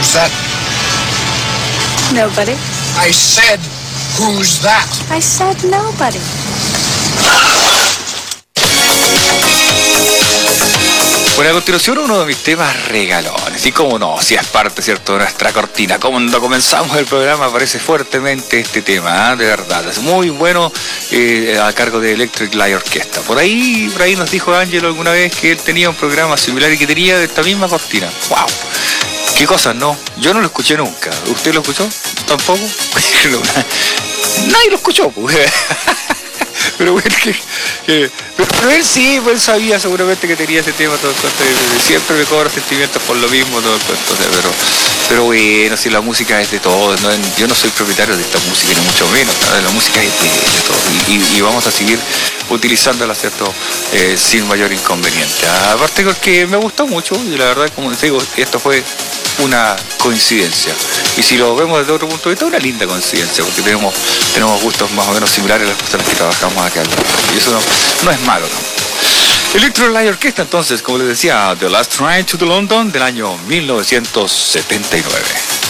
Who's that? Nobody. I said, who's that? I said nobody. Bueno, a continuación uno de mis temas regalones, y cómo no, si es parte, ¿cierto?, de nuestra cortina. Cuando comenzamos el programa aparece fuertemente este tema, de verdad, es muy bueno, a cargo de Electric Light Orchestra. Por ahí nos dijo Ángelo alguna vez que él tenía un programa similar y que tenía esta misma cortina. ¡Wow! ¿Qué cosas, no? Yo no lo escuché nunca. ¿Usted lo escuchó? ¿Tampoco? Nadie lo escuchó, pues. Pero bueno, pero él sí, pues él sabía seguramente que tenía ese tema, todo el cuento, siempre me cobra sentimientos por lo mismo, todo el cuento, pero bueno, si la música es de todo, ¿no? Yo no soy propietario de esta música, ni mucho menos, ¿no? La música es de todo, y vamos a seguir utilizándola, ¿cierto? Sin mayor inconveniente. Aparte porque me gustó mucho, y la verdad, como les digo, esto fue una coincidencia, y si lo vemos desde otro punto de vista, una linda coincidencia, porque tenemos gustos más o menos similares a las personas que trabajamos acá, y eso no es malo, ¿no? Electric Light Orchestra, entonces, como les decía, The Last Train to London del año 1979.